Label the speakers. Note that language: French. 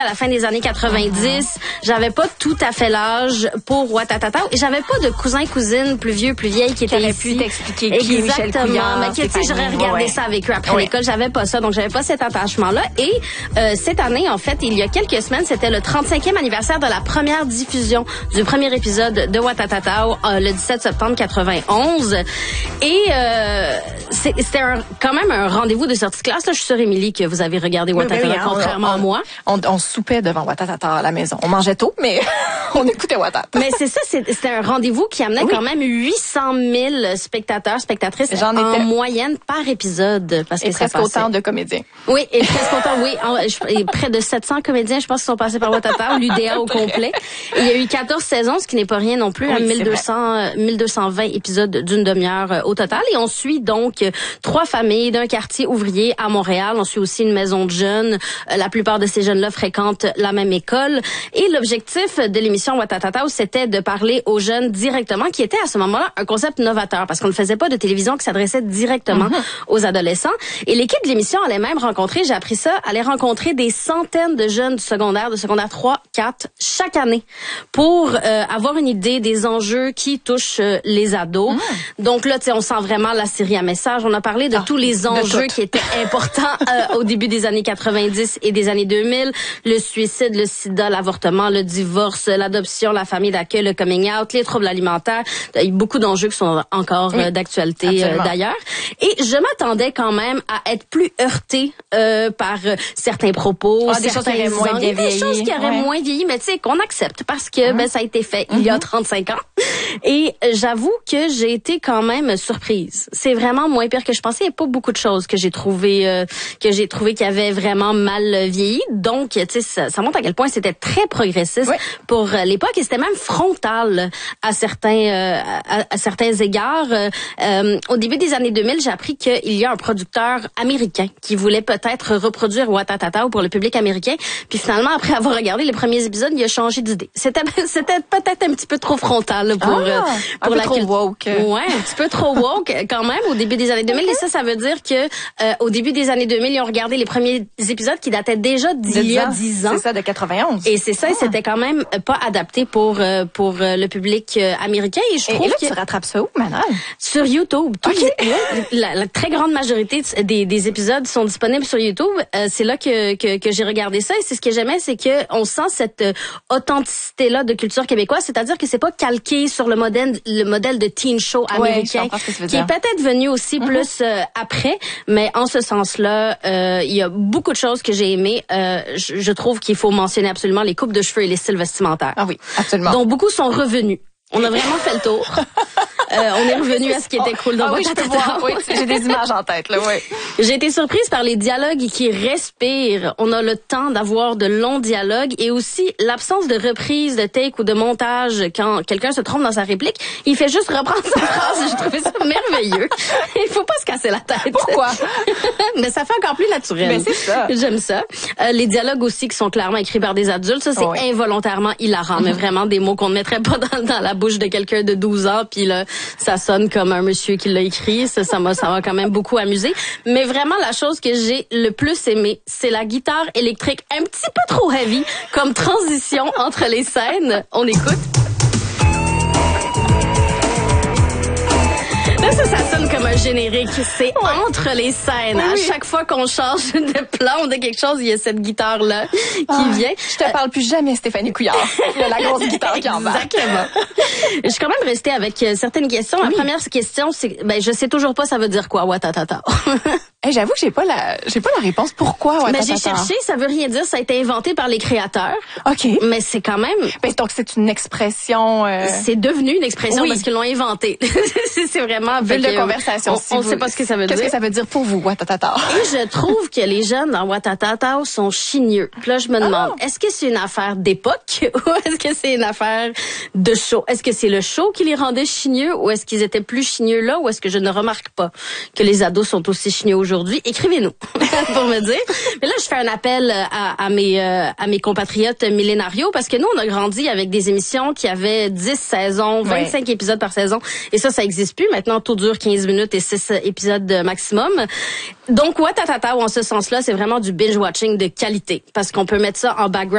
Speaker 1: À la fin des années 90, j'avais pas tout à fait l'âge pour Ouattatata et j'avais pas de cousins-cousines plus vieux, plus vieilles qui étaient ici.
Speaker 2: Pu t'expliquer qui est Michel Couillard.
Speaker 1: Mais tu sais, j'aurais regardé ça avec eux après l'école. J'avais pas ça, donc j'avais pas cet attachement-là. Et cette année, en fait, il y a quelques semaines, c'était le 35e anniversaire de la première diffusion du premier épisode de Ouattatata le 17 septembre 91. Et c'était quand même un rendez-vous de sortie de classe. Là, je suis sûre, Émilie, que vous avez regardé Ouattatata, contrairement à moi.
Speaker 2: On soupait devant Ouattatata à la maison. On mangeait tôt, mais on écoutait Ouattatata.
Speaker 1: Mais c'est ça, c'était un rendez-vous qui amenait quand même 800 000 spectateurs, spectatrices en moyenne par épisode. Parce que
Speaker 2: presque autant de comédiens.
Speaker 1: Oui, et presque autant, oui. Et près de 700 comédiens, je pense, qui sont passés par Ouattatata, l'UDA au complet. Et il y a eu 14 saisons, ce qui n'est pas rien non plus, 1220 épisodes d'une demi-heure au total. Et on suit donc 3 familles d'un quartier ouvrier à Montréal. On suit aussi une maison de jeunes. La plupart de ces jeunes-là fréquentent la même école. Et l'objectif de l'émission Ouattatata, c'était de parler aux jeunes directement, qui était à ce moment-là un concept novateur, parce qu'on ne faisait pas de télévision qui s'adressait directement aux adolescents. Et l'équipe de l'émission allait même rencontrer, j'ai appris ça, allait rencontrer des centaines de jeunes du secondaire 3, 4, chaque année, pour avoir une idée des enjeux qui touchent les ados. Donc là, tu sais, on sent vraiment la série à message. On a parlé de tous les enjeux qui étaient importants au début des années 90 et des années 2000. Le suicide, le sida, l'avortement, le divorce, l'adoption, la famille d'accueil, le coming out, les troubles alimentaires. Il y a beaucoup d'enjeux qui sont encore d'actualité d'ailleurs. Et je m'attendais quand même à être plus heurtée par certains propos,
Speaker 2: des choses qui auraient moins bien vieilli.
Speaker 1: Des choses qui auraient moins vieilli, mais tu sais, qu'on accepte parce que ça a été fait il y a 35 ans. Et j'avoue que j'ai été quand même surprise. C'est vraiment moins pire que je pensais. Il n'y a pas beaucoup de choses que j'ai trouvé qui avaient vraiment mal vieilli. Donc, tu sais, ça montre à quel point c'était très progressiste pour l'époque et c'était même frontal à certains égards. Au début des années 2000, j'ai appris qu'il y a un producteur américain qui voulait peut-être reproduire Ouattatata pour le public américain. Puis finalement, après avoir regardé les premiers épisodes, il a changé d'idée. C'était peut-être un petit peu trop frontal pour la
Speaker 2: trop woke.
Speaker 1: Ouais, un petit peu trop woke quand même au début des années 2000. Et ça veut dire que au début des années 2000, ils ont regardé les premiers épisodes qui dataient déjà d'il y a 10 ans.
Speaker 2: C'est ça, de 91.
Speaker 1: Et c'est ça, et c'était quand même pas adapté pour le public américain. Et je trouve
Speaker 2: là, tu rattrapes ça où, Manal?
Speaker 1: Sur YouTube. La très grande majorité des épisodes sont disponibles sur YouTube. C'est là que j'ai regardé ça. Et c'est ce que j'aimais, c'est que on sent cette authenticité-là de culture québécoise. C'est-à-dire que c'est pas calqué sur le modèle de teen show américain, qui est peut-être venu aussi plus après. Mais en ce sens-là, il y a beaucoup de choses que j'ai aimées. Je trouve qu'il faut mentionner absolument les coupes de cheveux et les styles vestimentaires.
Speaker 2: Ah oui, absolument.
Speaker 1: Donc beaucoup sont revenus. On a vraiment fait le tour. On est revenu à ce qui était cool dans Ouattatata.
Speaker 2: Oui, j'ai des images en tête, là, oui.
Speaker 1: J'ai été surprise par les dialogues qui respirent. On a le temps d'avoir de longs dialogues et aussi l'absence de reprise, de take ou de montage quand quelqu'un se trompe dans sa réplique. Il fait juste reprendre sa phrase. J'ai trouvé ça merveilleux. Il faut pas se casser la tête.
Speaker 2: Pourquoi?
Speaker 1: Mais ça fait encore plus naturel.
Speaker 2: Mais c'est ça.
Speaker 1: J'aime ça. Les dialogues aussi qui sont clairement écrits par des adultes, ça c'est involontairement hilarant, mais vraiment des mots qu'on ne mettrait pas dans la bouche de quelqu'un de 12 ans, puis là, ça sonne comme un monsieur qui l'a écrit. Ça m'a quand même beaucoup amusé. Mais vraiment, la chose que j'ai le plus aimé, c'est la guitare électrique un petit peu trop heavy comme transition entre les scènes. On écoute. Là, ça sonne comme un générique. C'est entre les scènes. À chaque fois qu'on change de plan, de quelque chose, il y a cette guitarre-là qui vient.
Speaker 2: Je te parle plus jamais, Stéphanie Couillard. Il y a la grosse guitare qui embarque.
Speaker 1: Exactement. Je suis quand même restée avec certaines questions. La première question, c'est, je sais toujours pas ça veut dire quoi, Ouattatata.
Speaker 2: J'avoue que j'ai pas la réponse. Pourquoi Ouattatata?
Speaker 1: Mais j'ai cherché, ça veut rien dire. Ça a été inventé par les créateurs.
Speaker 2: OK.
Speaker 1: Mais c'est quand même...
Speaker 2: donc c'est une expression...
Speaker 1: C'est devenu une expression parce qu'ils l'ont inventé. C'est vraiment...
Speaker 2: Bulle de conversation.
Speaker 1: On ne sait pas ce que ça veut dire.
Speaker 2: Qu'est-ce que ça veut dire pour vous, Ouattatata?
Speaker 1: Et je trouve que les jeunes dans Ouattatata sont chigneux. Puis là, je me demande, est-ce que c'est une affaire d'époque ou est-ce que c'est une affaire de show? Est-ce que c'est le show qui les rendait chigneux ou est-ce qu'ils étaient plus chigneux là ou est-ce que je ne remarque pas que les ados sont aussi chigneux aujourd'hui? Écrivez-nous pour me dire. Mais là, je fais un appel à mes compatriotes millénarios parce que nous, on a grandi avec des émissions qui avaient 10 saisons, 25 épisodes par saison. Et ça existe plus. Maintenant, tout dure 15 minutes et 6 épisodes maximum. Donc, Ouattatata, en ce sens-là, c'est vraiment du binge-watching de qualité parce qu'on peut mettre ça en background